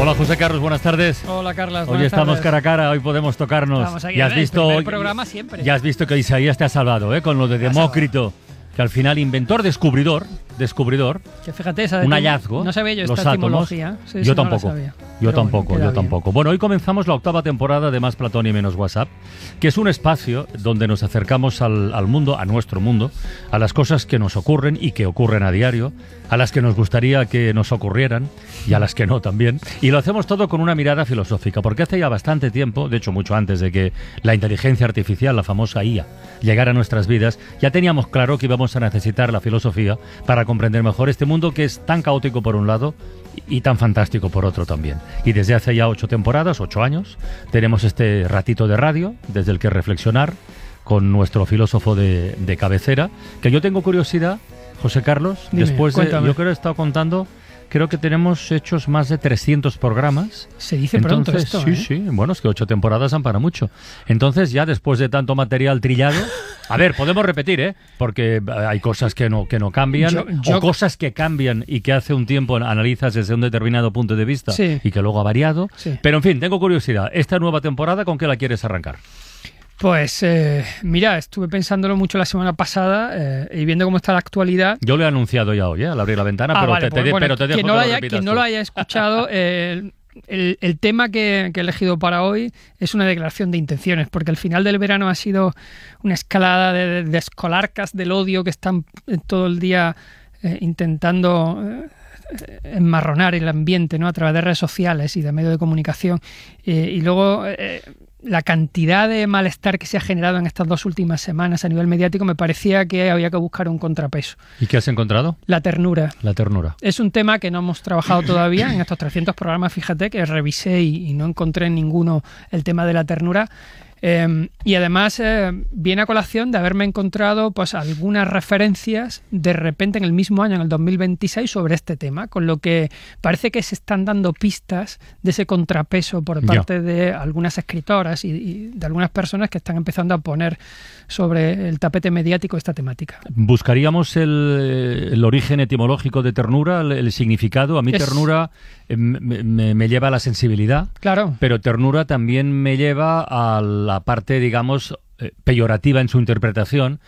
Hola José Carlos, buenas tardes. Hola Carlos, hoy estamos cara a cara, hoy podemos tocarnos. Estamos aquí, ya has visto el programa siempre. Ya has visto que Isaías te ha salvado, con lo de Demócrito, que al final inventor, descubridor. Que fíjate, esa un hallazgo. No sabía yo los esta átomos. etimología. Sí, yo sí, tampoco. No yo tampoco. Bueno, hoy comenzamos la 8ª temporada de Más Platón y Menos WhatsApp, que es un espacio donde nos acercamos al mundo, a nuestro mundo, a las cosas que nos ocurren y que ocurren a diario, a las que nos gustaría que nos ocurrieran y a las que no también. Y lo hacemos todo con una mirada filosófica, porque hace ya bastante tiempo, de hecho mucho antes de que la inteligencia artificial, la famosa IA, llegara a nuestras vidas, ya teníamos claro que íbamos a necesitar la filosofía para comprender mejor este mundo que es tan caótico por un lado y tan fantástico por otro también. Y desde hace ya 8 temporadas, 8 años, tenemos este ratito de radio desde el que reflexionar con nuestro filósofo de cabecera, que yo tengo curiosidad, José Carlos, Dime, después de, cuéntame. yo creo que he estado contando, creo que tenemos hechos más de 300 programas. Se dice pronto esto, Sí, sí, bueno, es que 8 temporadas dan para mucho. Entonces ya después de tanto material trillado, a ver, podemos repetir, porque hay cosas que no cambian, o cosas que cambian y que hace un tiempo analizas desde un determinado punto de vista, sí, y que luego ha variado. Sí. Pero en fin, tengo curiosidad, esta nueva temporada, ¿con qué la quieres arrancar? Pues mira, estuve pensándolo mucho la semana pasada y viendo cómo está la actualidad. Yo lo he anunciado ya hoy, al abrir la ventana, pero, vale, te dejo quien que lo repitas quien no lo haya escuchado, el tema que he elegido para hoy es una declaración de intenciones, porque el final del verano ha sido una escalada de escolarcas del odio que están todo el día intentando enmarronar el ambiente, ¿no?, a través de redes sociales y de medios de comunicación, y luego la cantidad de malestar que se ha generado en estas 2 últimas semanas a nivel mediático, me parecía que había que buscar un contrapeso. ¿Y qué has encontrado? La ternura. La ternura. Es un tema que no hemos trabajado todavía en estos 300 programas, fíjate, que revisé y no encontré en ninguno el tema de la ternura. Y además viene a colación de haberme encontrado pues algunas referencias de repente en el mismo año, en el 2026, sobre este tema, con lo que parece que se están dando pistas de ese contrapeso por parte de algunas escritoras y de algunas personas que están empezando a poner sobre el tapete mediático esta temática. ¿Buscaríamos el origen etimológico de ternura, el significado? A mí ternura me lleva a la sensibilidad, claro, pero ternura también me lleva a la parte, digamos, peyorativa en su interpretación,